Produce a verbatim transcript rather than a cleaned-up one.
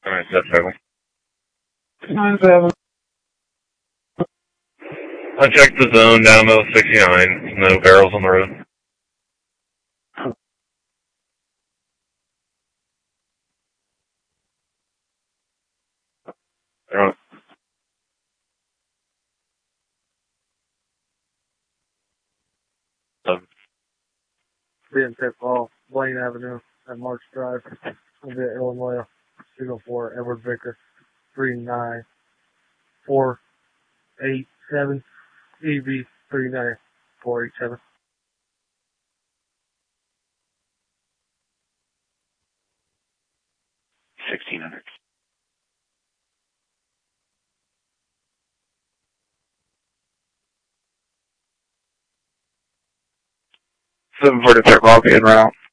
Alright, that's seven. nine seven. I checked the zone down to sixty-nine. No barrels on the road. Alright. Um, Being Pitfall, Blaine Avenue at March Drive, Columbia, Illinois, two oh four, Edward Vicker, three nine four eight seven, E V three nine four eight seven. sixteen hundred. seven forty-three, Bobby, en route.